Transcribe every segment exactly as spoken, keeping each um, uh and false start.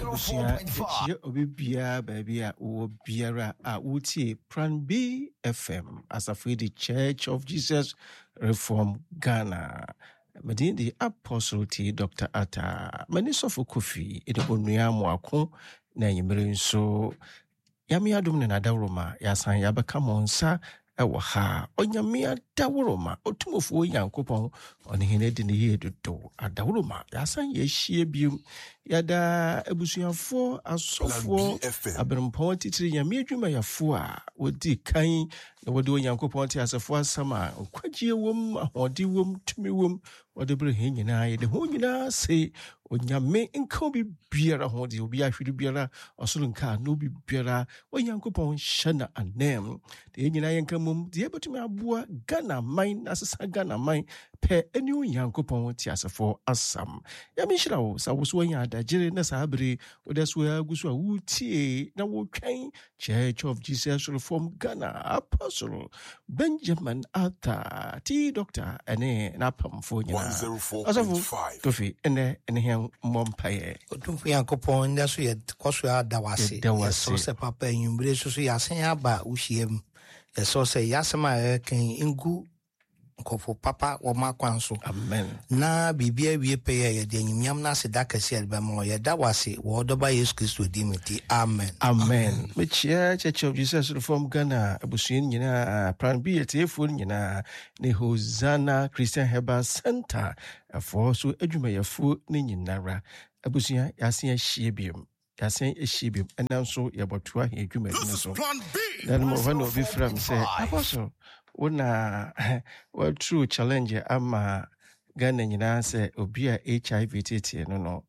Abusia echi obi bia baby a wo biara a wutie Plan B F M Asafo the Church of Jesus Reform Ghana. Medin the Apostle T Doctor Ata Manisofo Kofi ede onua moako na yimere nso yame adom na dawroma yasan yabeka monsa ewo ha onyame adawroma otumofo yankopon one hene de ne yedodo adawroma yasan yehie bium yada ebusuafo asofo abrempon titiri yame adwuma yafo a wodi kan na wodi onyankopon te asafo asama kwagie wom ahodi wom tumi wom wodi bre he nyina ye de ho nyina se onyame nka bi biara ho de obi ahwiri biara osoro nka no bi biara onyankopon hyana anem de nyina ye nka mum de ebetumi aboa Ghana mine asesa Ghana mine pe eni onyankopon te asafo asam ya mishira wo sa wo so anya adagire na sabere odaso aguso a wutie na wo twan Church of Jesus Reform Ghana Apostle Benjamin Arthur T Doctor ene na pamfo nyina one oh four point five Kofi ene ene hen mompaye otumfo yankopon nda so ye koso adawase so se papa nyumbre so so yasen aba uhiem ye so se yasema kan ingu nkofo papa wo makwanso amen na bibia wie peye ye de nyam na se dakase alba mo ye dawase wo doba Yesu Kristo dimiti amen amen me chia Church of Jesus Reform Ghana abusuin nyina Plan B etefo nyina ne Hosanna Christian Herbal Center for so adwumayefo ne nyinara abusuya yasen ahie biom yasen ahie biom enanso yebotoa he adwuma ne so dan mo va no bi from say apostle una what true challenge ama Ghana nyina say obi a H I V tete no no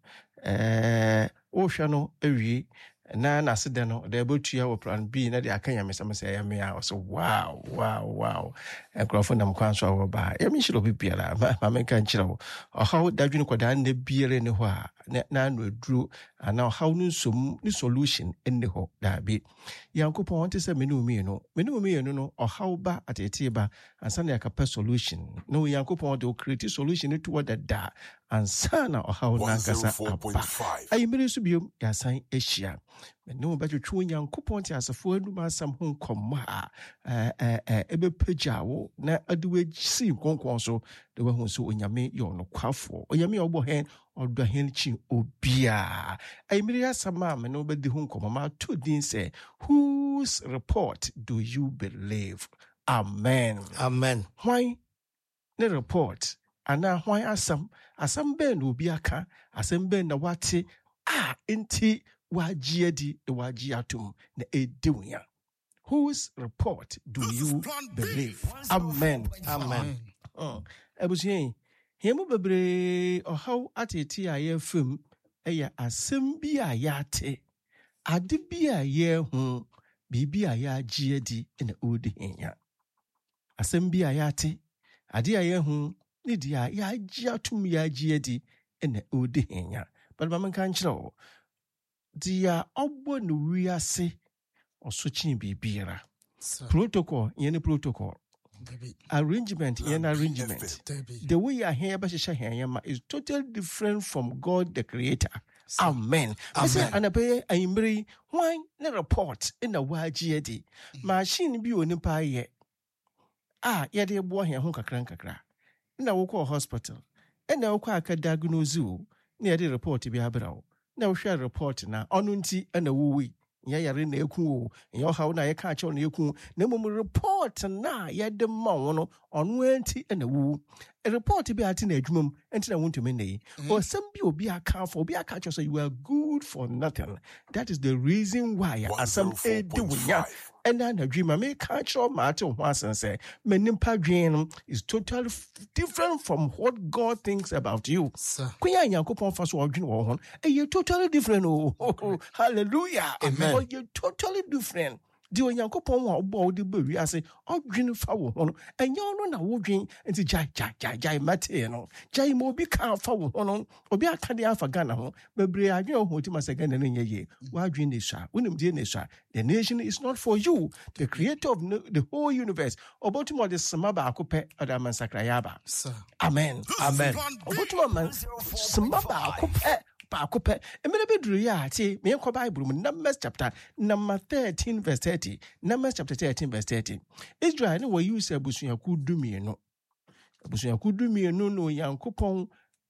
eh o hwa no awie na na sede no da botua wo Plan B na de akanya mesam say ya me a so wow wow wow ekrofo nam kwanso awo ba ya mi shiro bibiara ma me kan kire wo how dadwene koda na biere ne ho a na no aduro ana how no som ni solution enne ho da bi yankopon wonte se menu mi no menu mi no no how ba atete ba ansa na yakapa solution no yankopon de create solution to what da ansa na how na gasa apa ayi mere so biom yasan ehia no ba twetwe yankopon te asafo aduma asam ho nkoma a eh eh ebe pajawo na aduwe si konkon so de wa hu so onyame yo no kwafo onyame obo hen odo hen chi obia ayi mere asama me no ba di ho nkoma ma to din say whose report do you believe amen amen why the report ana why asam asam be no obi aka asam be na wate ah enti wagie di wagie atum na edewuya whose report do you believe amen amen oh ebusin hemu bebre ohaw atete aye fam eya asem bi ayate ade bi aye hu bibi ayagie di na odi henya asem bi ayate ade aye hu ni dia ya agie atum ya agie di na odi henya but ba man kan kire dia obo no wiase osochi bibiara protocol yene protocol arrangement yene arrangement the way you hear ba shisha henya is totally different from God the creator amen amen anabe ayimri why na report in the wagie di machine bi onipa ye ah ye de bo he ho kakran kakra na wo ko hospital na wo ko aka diagnose o na ye de report bi abrawo na wo hwe report na onu nti na wuwi ya yare na eku o ya hawo na ye ka ache na eku na mum report na ye de ma wo no onu nti na wu report bi ati na adwumam nti na wontumi nei o sem bi obi aka for obi aka ache so you are good for nothing. That is the reason why asam e de wuya and na dream me ka ache ma ate ho asen say menimpa dwen is totally f- different from what God thinks about you. Kunya yankopon fa so odwen wo ho e you totally different oh, oh hallelujah amen oh you totally different. Di onyankopon wa obo de ba wi ase odwene fa wo ho no enye no na wo dwen enti jai jai jai jai mate no jai mo bi kan fa wo ho no obi aka de afa Ghana ho bebre adwen ho ti masaka na nye ye wa dwen ne sha wonim de ne sha the nation is not for you the creator of the whole universe obotimo de smaba akope oda mansakra yaba amen amen obotimo man smaba akope ba kope emene beduru ya ati me enko Bible mu Numbers chapter number thirteen verse thirty. Numbers chapter thirteen verse thirty. Israel ne wo use abusuaku dumienu. Abusuaku dumienu no Yankopɔn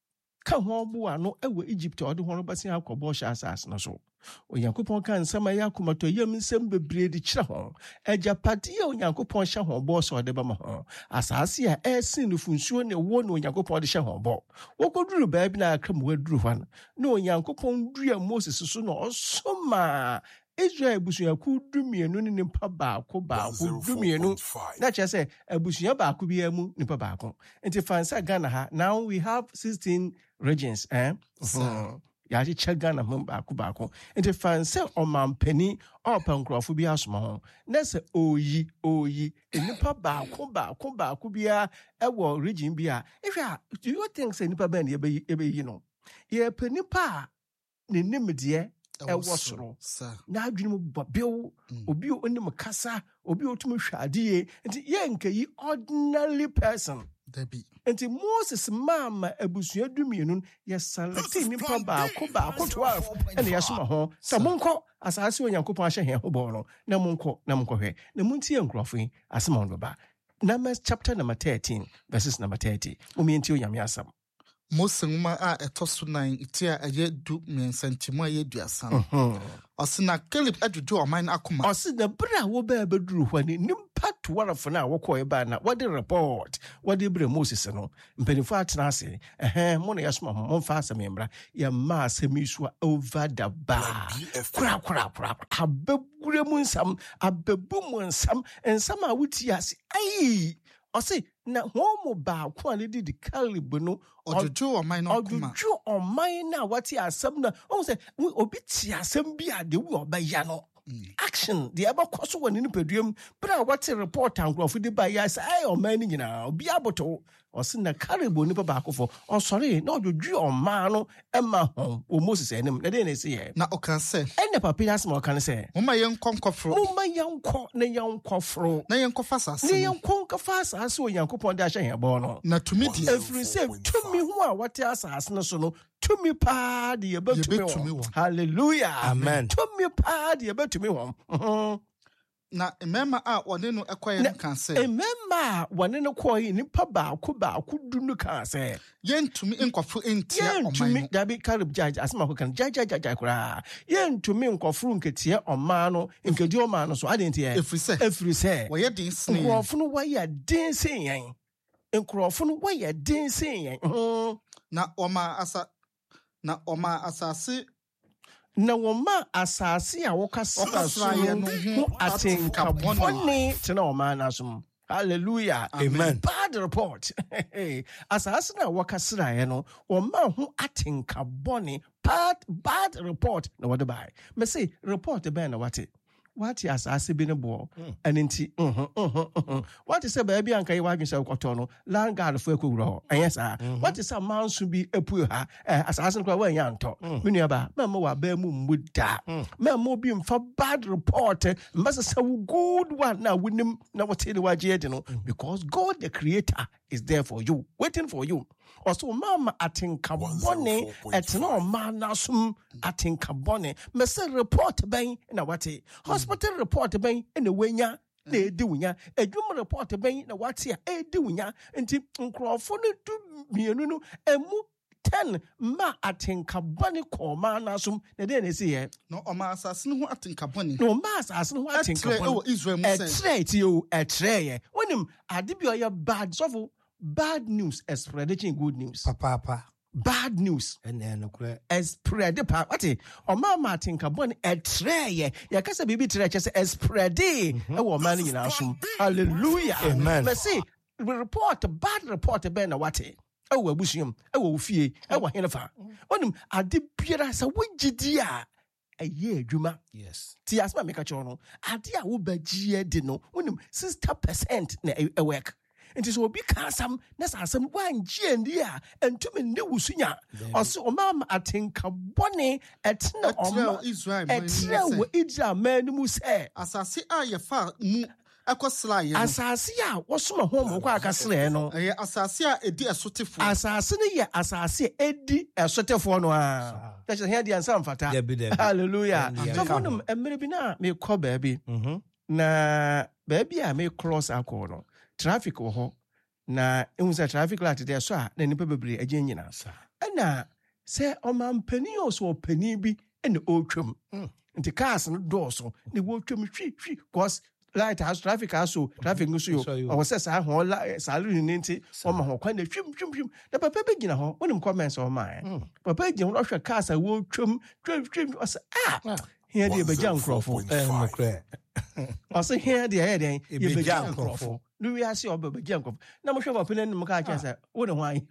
ka ho bo ano ewo Egypt ode ho no base akɔbɔ hye asase no so. Onyankopɔn kan nsɛm ya komato yam nsɛm bebree de kyerɛ ho. Ejapade ya Onyankopɔn hye ho bɔ so ode ba ma ho. Asase a ɛsin funsuo ne wo no Onyankopɔn de hye ho bɔ. Wokoduru baabi na akram waduru hwan. No Onyankopɔn dua Moses so no ɔsoma Israel abusuaku dumienu ne nipa baako baako dumienu. Na kyerɛ sɛ abusua baako bi mu nipa baako. Nti fansa Ghana ha. Now we have sixteen regions, eh? So, ya ji Ghana mu baako baako. Nti fansa ɔmampani ɔpa nkrɔfo bi asoma ho. Na sɛ oyi oyi nipa baako baako baako bia ɛwɔ region bia. If you do you think say nipa ba na ebe ebe yi no? Ye pe nipa ne nimdeɛ ɛwɔ soro. Na adwene mu bɔbew obi onim kasa obi otum hwade nti ye nkayi ordinary person. Debi. Nti Moses mama abusua dumienu ye select nipa baako baako twelve ene yasoma ho sɛ monkɔ asase Onyankopɔn ahye he ho bɔ no na monkɔ na monkɔ hwɛ na muntie nkrɔfo yi asema no ba. Numbers chapter number thirteen verses number thirty. Momientie Onyame asam. Mose nwoma a etoso nine itia aye du mensantimo aye duasa. Mhm. Osina Caleb adwudwo oman akoma. Osina bra wo ba beduru hwani nimpa twelve na wokɔ ba na what the report what the bra Moses no mpanifo atena ase eh mo na yasoma mo mfa asem mbra ya ma asem isu over the bar kra kra kra abegure mu nsam abebu mu nsam nsam a wuti ase ai ose na homo ba kwa ne di Caleb no ojojo oman na akoma ojojo oman na wati asem na o se obi ti asem bi ade wu obaya no action the eba koso woni no peduam bra wati report ankrofo di ba ya say ai oman ni nyina obi aboto ose na Caleb oni pa ba akofo osori na ojojo oman no ema ho o Moses enim na dey na say ye na okan se ene papa ya asem okan se moma yenkɔ nkɔfro moma yenkɔ na yenkɔfro na yenkɔfa sase na yenkɔ nkɔfa sase Onyankopɔn de ahye hebɔ no na tumi di efiri se tumi ho a wate asase no so no tumi pa de yebetumi wo hallelujah amen tumi pa de yebetumi wo na emema a wone no ekoye no kan se emema wone no koyi nipa baako baako du no kan se yentumi nkɔfro entia ɔman yentumi dabi Caleb judge asema ko kan judge judge kura yentumi nkɔfro nketie ɔman no nkedi ɔman no so adenti e efiri se efiri se wɔyɛ den sene nkrɔfo no wɔyɛ den sen yɛn nkrɔfo no wɔyɛ den sen yɛn na ɔma asa na ɔma asase na woma asase a wokasra ye no ho atenka bɔne tena ɔman nasom hallelujah amen bad report asase na wokasra ye no woma ho atenka bɔne bad bad report na wode bai me say report ben na wate what ya asase bi ne bo anenti mhm mhm what is say baabi anka ye wadwen sɛ kɔtɔ no land guard fo ekowura hɔ ɛyɛ saa what is say manso bi epu ha asase no kwa wa nya ntɔ menua ba mama wa ba mu muda mama bi mfa bad report mbasa say good one na wonim na wote de wagye de no because God the creator is there for you waiting for you also mama atenka bɔne etena o man nasom atenka bɔne me say report ben na wate hospital report ben na wanya na edi wunya adwum report ben na wate a edi wunya nti nkrɔfo no du mienu no emu ten ma atenka bɔne kɔma nasom na dey na say ye no ɔma asase no ho atenka bɔne no ma asase no ho atenka bɔne Israel mu say etre ti o etre ye wonim ade bi oya bad sofo bad news is spreading good news papa papa bad news ene no kure spread pa wati o ma ma tinka bon etre ye ya kasa bibi tre che se spread e wo ma ni nyina so hallelujah amen me see report bad report be na wati e wo abusuam e wo fie e wo henefa onim ade biara sa wogidi a eye adwuma yes ti asma me ka cho no ade a wo bagie de no onim sixty percent na e work. Nti so obi ka asam na asam wangye ndi a entumi ne wusunya oso omam atenka bɔne etna oma Israel etre wo Israel man mu se asase a ye fa mu Ekosla asase a wosoma ho mo kwa akasre no eh asase a edi esotefo asase ne ye asase edi esotefo no a that's here the answer mfata hallelujah so funum emere bi na me kọ baabi na baabi a me cross akọ no traffic wo ho na ehun say traffic light there so a na nipa bebre agye nyina na say o man pani o so pani bi ene o twam nti cars no door so ne wo twam hwi hwi cause light has traffic also traffic no so yo o say sa ho salary ni nti o ma ho kwa na twim twim twim na papa be gina ho wonim comments o ma papa gina ho hwe cars a wo twam twim twim o say ah here dey be jam crofo eh no kre o say here dey dey ye be jam crofo no we ase oba jam crofo na mo hwe papa na nim ka cha say wo ne ho an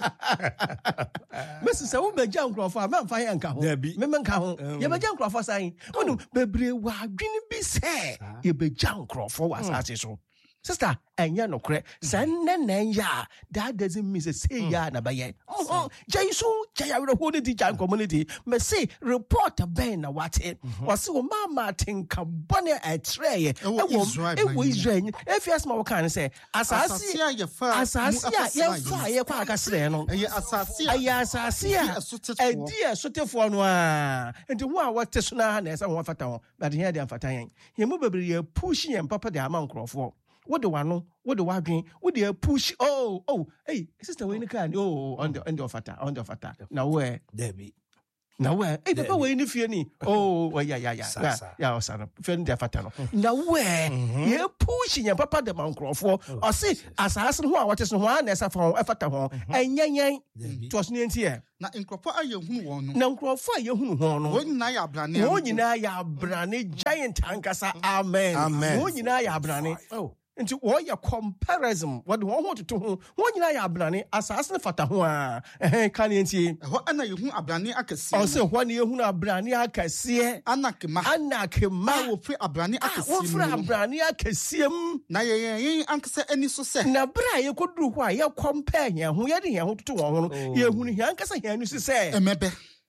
Messi say wo be jam crofo a man fa yan ka ho me men ka ho ye be jam crofo sai wonim bebre wa adwene bi say ye be jam crofo wa saate so sister enya no kre sannen ya that doesn't mean say ya na baye oh jaisu jayawre ho di jan community me say report ben na wate wase wo mama tinka bone etreye e wo Israel if yes ma wo kan say asase ya fa asase ya fa ye kwa akasre no eh asase ya asase edi esotefo no a enti wo a wote so na na esa wo fata ho but here dey fata yen ye mu bebre ye push yen papa dey ama nkrofo what the one no what the wadwin what the push oh oh hey sister we ni kan oh on the on the ofata on the ofata na where Debbie na where hey papa we ni fie ni oh yeah yeah yeah yeah yeah osana fie ni ofata no na where ye push yen papa de mankrofo o say asase ho a wote so ho na esa fa ofata ho enyenyen to so ni ntie na nkrofo ayehunu won no na nkrofo ayehunu ho no won nyina ya brane won nyina ya brane giant ankasa amen won nyina ya brane oh nti wo ya comparison what do want to ho wo nyina ya abrane asase ne fata ho a eh kan nti ho ana yehu abrane akase o se ho ne yehu abrane akase anakema anakema wo fri abrane akase wo fri abrane akase na ye yen ankase ani so se na bra ye koduru ho a ye compare yen ho ye de yen ho toto won ho ye hu ne yen ankase yen ni se emebe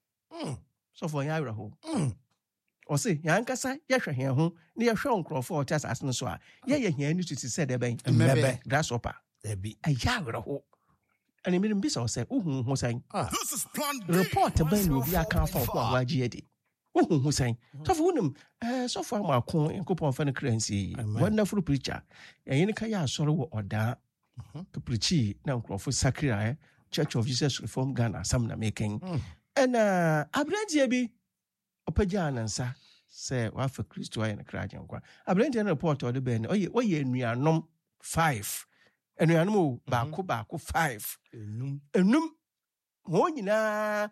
mm so for yan ho mm o se yankasa ye hwe hen ho ne ye hwe nkrofo o tas asene so a ye ye hen ni tuti se de ben mebe grasshopper there be ayawre ho ani mi bi so se uhu hu san this is plan report ban no bi aka fa ko awaji edi uhu hu san so for unum eh so for ma ko enkopon fa ne currency wonderful preacher yin ka ya asore wo oda to preach na nkrofo sakria Church of Jesus Reform Ghana sam na making and uh abrantie bi opaja anansa say wa fa Kristo ayi na kraje nkwa abrantie na report o de ben oye oye enuanom five enuanom ba ko ba ko five enum enum ho nyina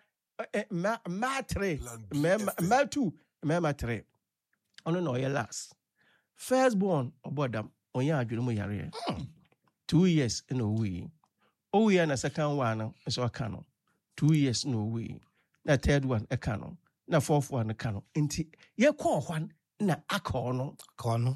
ma ma three ma two ma three ono no ye last first born obodam onya adwene mu yare two years in a way oh yeah na second one so akano two years no way na third one akano na fourth one akano enti ye call one na akono kono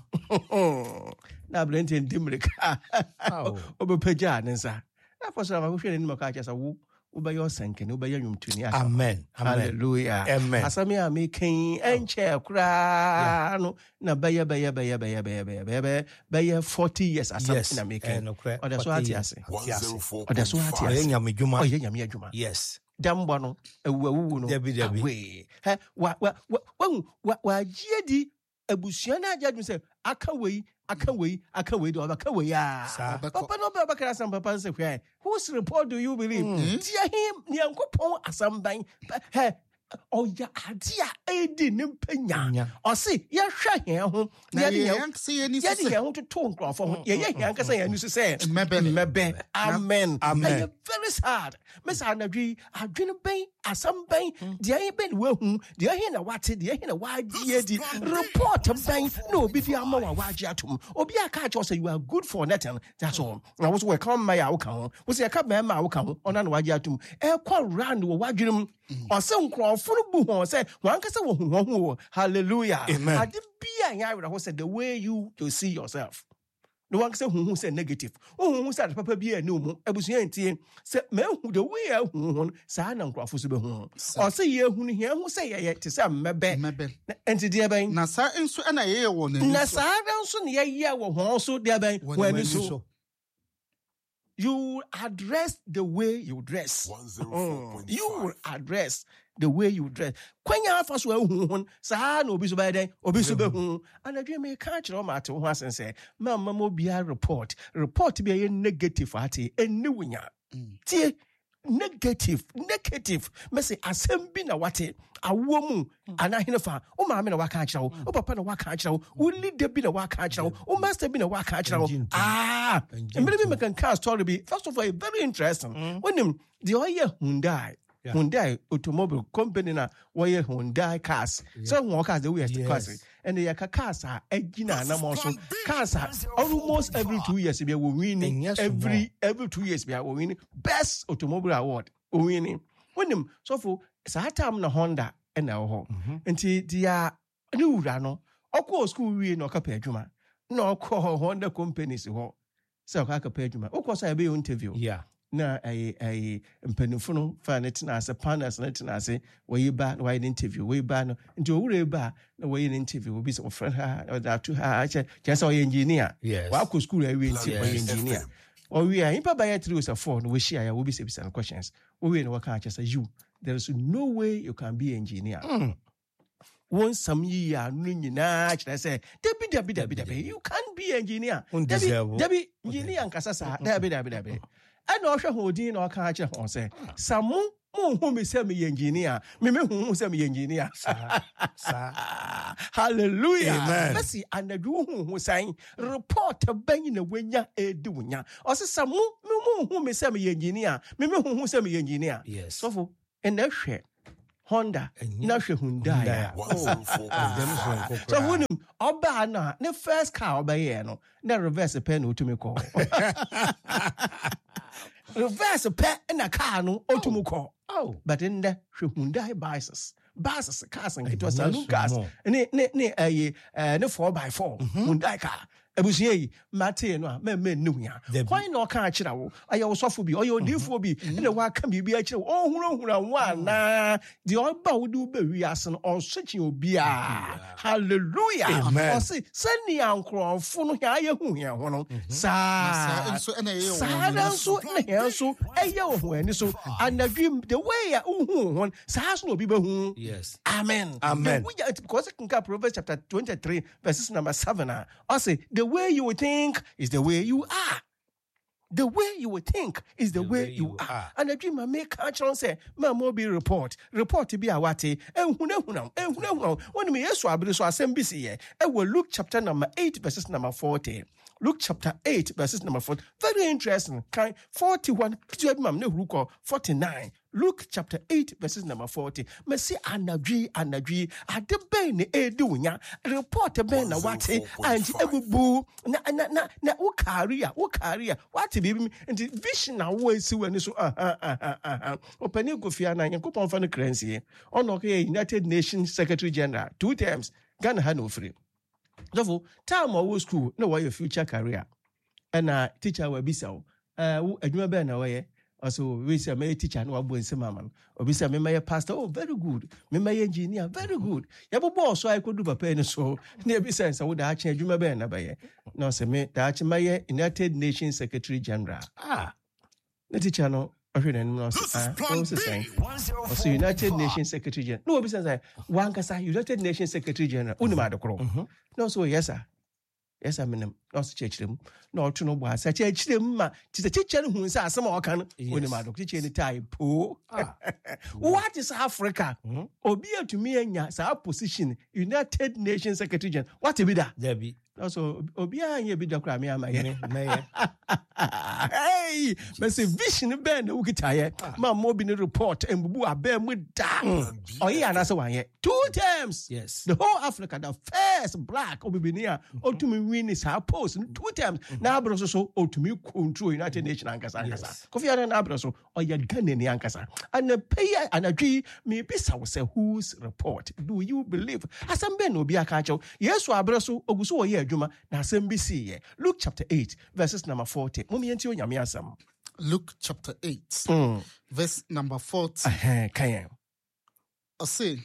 na brente ndimrika obepeja nensa na for so ma hwe ni maka acha sa wo uba yo sanke ni uba yanyum tuni aka amen hallelujah amen asami a making enche kura no na baya baya baya baya baya baya baya forty years asami na making o da so ati ase o da so ati ase nyame dwuma o ye nyame adwuma yes dambo no ewu ewu no debi debi we he wa wa wa wa giedi abusua na agya dum say aka wei aka wei aka wei do aka wei ah papa no ba kra sam papa say hwe whose report do you believe dia him ni ankopon asamban he oya adia edi ne mpanya o say ye hwe he ho ye de ye ni say ye ho to to nkrofo ho ye ye han kasa ye ni say mebe mebe amen amen very sad miss anadwi adwene ben asamban dia ye ben wahu dia he na wate dia he na wagie di report ben no obi di ama wa wagie atom obi aka cha say you are good for nothing that's all na wo so we come my wo kan ho wo say ka ben ma wo kan ho ona na wagie atom e kwa round wo wadwenum o say nkrofo no bu ho say wan kasa wo hu ho hallelujah ade bia nya awra ho say the way you to see yourself no one say who say negative. Oh, who said papa be a no mo. Ebusia ntie. Say me who the way a hu saa na nkrafo so be hu. O say ye hu hia hu say ye te say mebe. Mebe. Enti de ben. Na saa enso na ye ye wo na. Na saa nso na ye ye wo ho so de ben. When so. You address the way you dress. Mm. You will address the way you dress. Kwenya afa so ehu hon saa na obi so ba den obi so be hu and adwe me ka kire o ma te ho asen say mama mo bia report report be ye negative ate eni wunya tie negative negative me say asem bi na wate awo mu ana henefa o ma me na waka kire wo o papa na waka kire wo o leader bi na waka kire wo o master bi na waka kire wo ah embe bi me kan ka story bi first of all very interesting when him the oil Hyundai Yeah. Hyundai automobile company na why Hyundai cars. Yeah. So one cars the way yes. cars and the cars are egina na also cars are almost every two years we are winning yes, every every two years we are winning best automobile award winning. When them so for sa time na Honda and na ho. Nti dia ni wura no okọ school we no ka pa adwuma. Na okọ Honda companies ho. So ka ka pa adwuma. Okọ sa be interview. Yeah. Na ai ai mpanimfo no fa ne tena ase panels ne tena ase we ba na we interview we ba no nti owure ba na we interview obi se friend ha da to ha che just o engineer wa ko school e we nti we engineer o we a impa ba ya three or four no we share ya we be say some questions o we no we can say you there is no way you can be engineer mm. One some year no nyina kire say debi debi debi debi you can't be engineer debi debi engineer nkasa sa debi debi debi I know Hodin or catch on say, some who me say me engineer, me me who say me engineer. Hallelujah. Amen. Let's see, and the do who saying, report a bang in the winya a doing or say some who me say me engineer, me me who say me engineer. Yes. So for and that shit. Honda, na she Hyundai. So when you oba na the first car oba here no, na reverse pen to me call. Reverse pen in a car no to me call. Oh, but in the Hyundai bicycles, buses, cars and it was saloon cars. Ne ne ne eh ne four by four Hyundai car. Ebusie mate no me me nu ya kwan na oka akira wo aye wo sofo bi oye odifo bi na wa ka bi bi akira o huru huru wa na de oba wo du ba wi ase no on sochi obi a hallelujah o se sani ankrofo no ya ye hu ya ho no sa enso na ye wo sa so na ye so eye wo ho ani so anadwim the way ya hu ho sa so obi ba hu yes amen amen because in Proverbs chapter twenty-three verses number seven I say the way you would think is the way you are. The way you would think is the, the way, way you, you are. are. And I dream I make a chance say, Mamma be report, report to be a wati, and who know, and who know, when me yes, I believe so. Assembly here. I will look chapter number eight, verses number forty. Luke chapter eight, verses number forty. Very interesting. Kind forty-one, forty-nine. Luke chapter eight, verses number forty. Messi anadwi anadwi adebe ne edunya report ben na wate and ebubu na na na na wo career wo career wate bibi and vision na wo esi wani so ah ah ah ah opani Kofi Annan yankopon fa no currency ono ke United Nations Secretary General two times Ghana ha no free. Therefore, time or school, no way your future career. And a teacher will be so. Uh, adwuma be na way. Also, we say my teacher no abo nsema man. Obi say me my pastor, oh very good. Me my engineer, very good. Ya bo boss so I could do papa ni so. Na be sense wo da ache adwuma be na baye. No say me da ache my United Nations Secretary General. Ah. Na teacher no ahwe na no say ah. What was saying? Also United Nations Secretary General. No obi say one kasa United Nations Secretary General. Uni ma de kro. No so yes sir. Yes, I mean, not church them, not to know why. Such a chim, tis a teacher who is a some can when my doctor any time. Poor. What is Africa? Obia to me and yes, our position, United Nations Secretary General. What to be that? Debbie. Also, Obia and you be the crime, my hey, Messi Vision Ben, who get tired. My mobile report and Bubu are bear with down. Oh, yeah, that's one yet. Two times. Yes. The whole Africa, the first black Obibinia, or to me win is our post two times. Na abro so o to me control United Nations ankasa ankasa. Kofi Annan na abro so o ye Ghana ni ankasa. And the pay and agree me bisa say whose report do you believe? Asem be no bi aka acho. Yesu abro so oguso o ye adwuma na asem bi si ye. Luke chapter eight verses number forty. Mumi enti onyame asem. Luke chapter eight, Mm. verse number forty. Eh kan. I say,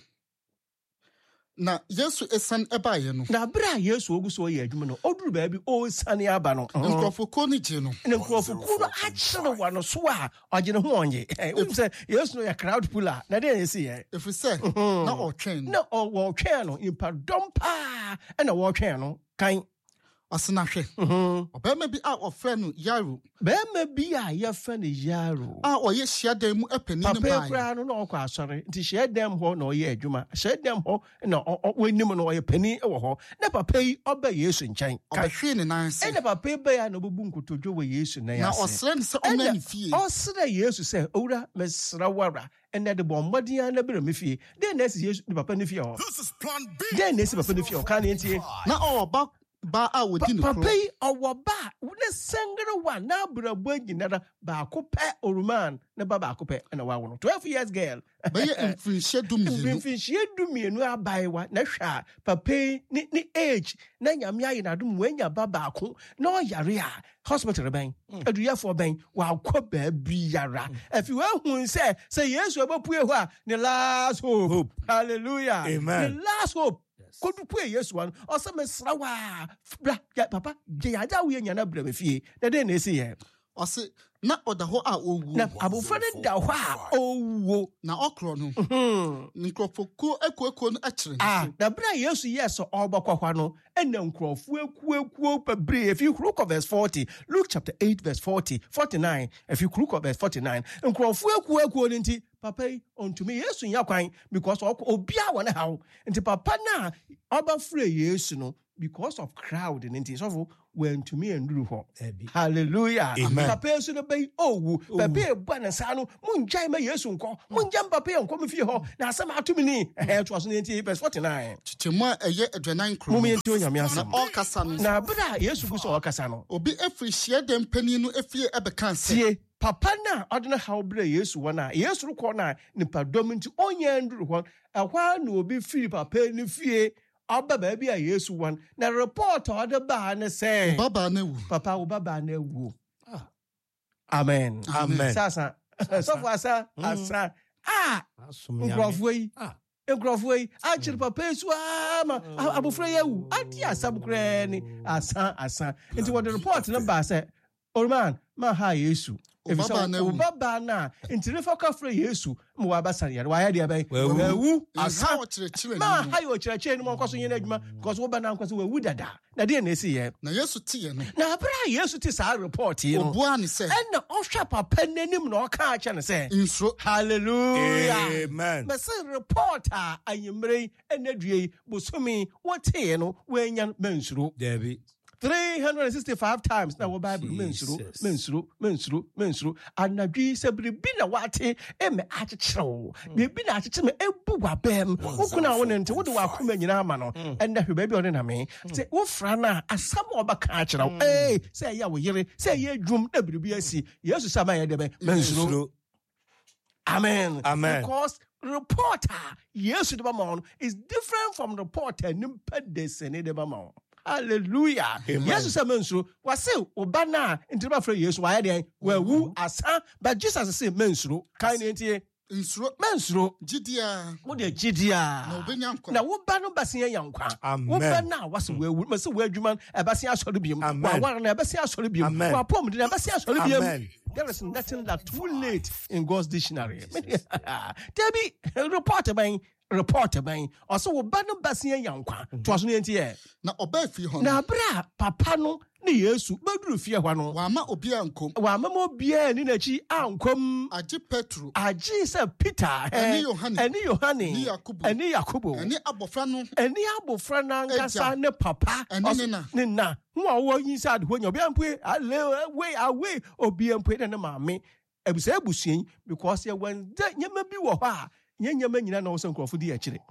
na Yesu esan eba ye no. Na bra Yesu oguso o ye adwuma no oduru ba bi o sane aba no. Nkrofo ni je no. Ne nkrofo no akyere wa no so a ogye ne ho onye. Wo say Yesu no ya crowd puller. Na dey na see ye. If we say na o twen. Na o wo twen no impa dompa e na wo twen no kan. Asena hwe. Mhm. Obema bi a ofre no Yaro. Bema bi a ye fa ne Yaro. Ah oye hyiadan mu epani ne Papa bai. kra no na okwa asore. Nti hyiadan ho na oye adwuma. Hyiadan ho na wanim no oye pani e wo ho. Na papa yi oba Yesu nkyɛn. Obahwe ne nanse. E na papa ba ya na obubu nkotodwo wɔ Yesu na ya Na se. osre ne se omna ne fie. Osre Yesu se owura mesra wara. Ene de bommadia na bere me fie. Den na esi Yesu ne papa ne fie ho. This is plan B. Den na esi papa ne fie ho. Ka na ntie. Na oba ba a wodi ne Papa kro. yi owo ba ne sengere wa na brabo nyinara ba ko pe oruman ne ba ba ko pe na wa wono twelve years girl. Be ye mfinhye du mienu. Mfinhye du mienu abai wa na hwa papa yi ni ni age na nyame ayi na dum wanya ba ba ko na o yare a hospital ben aduyafo ben wa akọ ba bi yara afi wa hu se se Yesu abapue ho a ne last hope, hope. Hallelujah. Amen. The last hope. Kodu pue Yesu wan ose mesra wa bra ya papa je ya ja wo nyana bra me fie na den na esi ye Ose na oda ho a owu. na abofra ne da ho a owo Na okro no. hmm Nkrofo ko eko eko no akire. ah na bra Yesu yes obakwa no ena nkrofo eku eku pabre if you look at verse forty Luke chapter eight verse forty forty-nine if you look at verse forty-nine nkrofo eku eku no nti papa yi unto me Yesu nya kwan because obia wona hawo nti papa na obafra Yesu no because of crowd and nti so when to me enduru ho. Hallelujah. Amen. Papa Yesu no be owu papa e bua na sa no munjai ma Yesu nko munjam papa e nko me fie ho na asem atumi ni eh to aso nti verse forty-nine Chichemu a eye adwanan kro. mumi enti onyame Na asem okasa no. na bra Yesu gu so okasa no Obi efri hyiadan pani no efie ebeka nse. tie papa na odene haw bra Yesu wona Yesu rukọ na nipa dom nti onya nduru ho ehwa na obi firi papa ni fie aba ba bia Yesu wan na report ode ba na say Baba na wu. papa wo baba na wu amen Amen. sasa so for asa asa ah nkrofo yi nkrofo yi achiri papa Yesu ama abofra yewu ati asa bukra ni asa asa nti what the report number say oh man ma ha Yesu Baba na wu. baba na nti refa ka fra Yesu mo wa basa yare wa ya de abai wewu Asa asa o chire ma ni. ha yo chire chire ni mo nkoso yen adwuma because wo ba na nkoso wewu dada na de na esi ye Na Yesu tie no. na bra Yesu ti sa report yi no Obua ni se. and ohwa papa nanim na oka acha ne say Insro. hallelujah Amen. me say report a ayimre enadue bosomi wote no wanya mensuro Debbie. three hundred sixty-five times na wo Bible mensuro Jesus. mensuro mensuro mensuro anadwi se biribi na wate e me akyekyerɛw biribi na akyekyere me ebu wabam wokuna wo ne nte wo de wakoma nyina ama no ɛnda hwe baabi ɔne na me sɛ wo fra na asam ɔbɛka akyerɛw eh sɛ ɛyɛ wo yere sɛ ɛyɛ dwum na biribi asi Yesu sɛ ma yɛ de bɛ mensuro amen Amen. because reporter Yesu de ba ma no is different from reporter nimpa de sene de ba ma no. Hallelujah. Amen. Yesu say mensuro. Wase oba na ntiba fra Yesu wa ya de wawu asa but Jesus say mensuro. Kan ntie Insro. mensuro. Jidia. Wo de gidia. Na obenya nkwa. Na wo ba no basia yankwa. Amen. Wo ba na wase wawu. Mase wadwuma e basia asori biem. Amen. Wa war na e basia asori biem. Amen. Wa pom de na basia asori biem. Amen. There is nothing that too late in God's dictionary. Debbie, report ban report ban. Also, wo ba no basia yankwa. To aso ntie. Na oba fi ho. Na bra papa no ne Yesu baduru fie hwa no Wa ma obi ankom. wa mama bia ni nachi ankom Age Petro. agi se Peter Ɛne Yohane. eni Yohane Ɛne Yakobo. eni Yakobo Ene abofra no. eni abofra na ngasa Agya. ne papa Ɛne Ɔs- ne na. ne na hu a wo yin sa de ho nya obi ampue ale we awe obi ampue ne ne maame ebusa ebusuen because ye wanda nyama bi wo hɔ a nye nyama nyina na wo se nkrofo di akire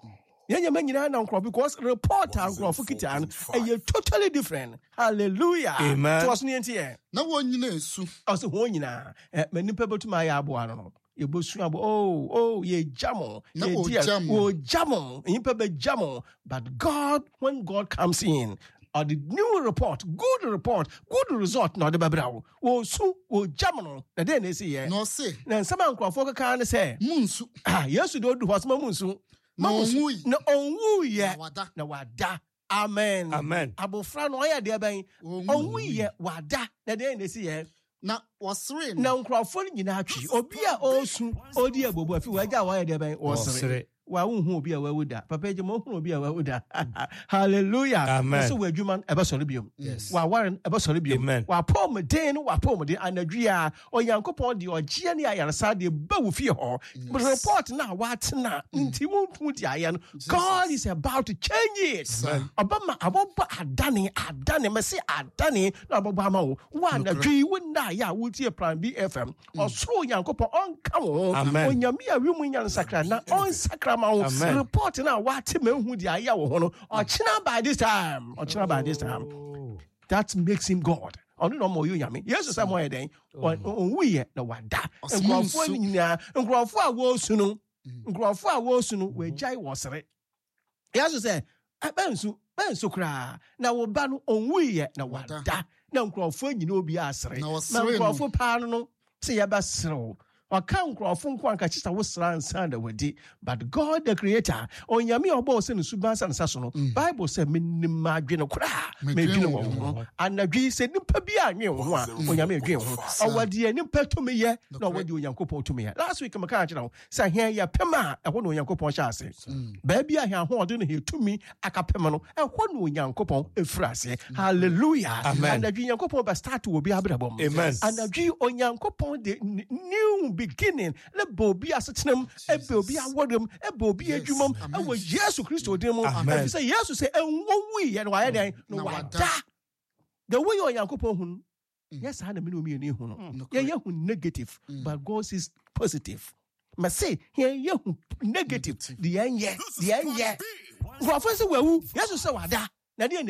Yanya manyina na nkro because report and nkro kita no totally different. Hallelujah. Amen. To us ni enti e. Na wo nyina esu. Ose ho nyina. Eh manipa betuma ya abo ano no. Ye bosu abo oh oh ye jamo. Ye dia oh jamo. Nipa be jamo. But God, when God comes in, or the new report, good report, good result, no the babrawo. Oh su oh jamo. Na den e say ye. No say. Na sama nkro ka na say. Munsu. Ah Yesu do do hosma munsu. No onwu. No onwu ye. Na wada. Na wada. Amen. Amen. Abofra no ya de ban. Onwu ye wada. Na den e say ye. Na wasre Na nkrofo nyina atwi. Obi a osu odi abobo afi waja wa ya de ban osere. Wa unhu obi a wawuda. Papa eje mo hu obi a wawuda. Hallelujah. Amen. So we adwuma ebe sori biom. Yes. Wa waren ebe sori biom. Amen. Wa pom den wa pom den anadwi a Onyankopon de ogie ne ayaresa de ba wo fie ho. But report na wa tena nti wontu di aya no. God is about to change it. Obama aboba adane adane me say adane na aboba ama wo. Wa anadwi wona ya wutie plan B F M. Osoro Onyankopon onka wo. Onyame a wi mu nyan sakra na on sakra Amen. report now what me hu di aya wo ho no ochina by this time ochina by this time that makes him God onu no mo yo nyame yesu say mo eden onwu ye na wada nkrofo nyina nkrofo a wo su no nkrofo a wo su no we jai wo sere yesu say abansu bansu kra na wo ba no onwu ye na wada na nkrofo nyina obi asere na nkrofo pa no say ya ba sere Waka nkrofo nko anka chisa wo sra ansa da wadi but God the creator onyame obo se ne subansa ne saso no Bible say menim adwene kra me dwene wo ho anadwi se nipa bi anwe wo ho a onyame adwene ho awade nipa to me ye na awade onyankopon to me ye last week maka akira ho sa hia ya pema eho no onyankopon sha ase ba bia hia ho ode no he to me akapema no eho no onyankopon efura ase hallelujah anadwi onyankopon ba start wo bi abrabom anadwi onyankopon de new beginning le bobi asetenam e bobi awodem e bobi adwumam e wo Yesu Kristo dem e say Yesu say enwo ye no aye den no wada the way Onyankopon hu yes ha na me no mi ni hu no ye ye hu negative but God is positive me say ye ye hu negative the enye the enye go for say wawu Yesu say wada na de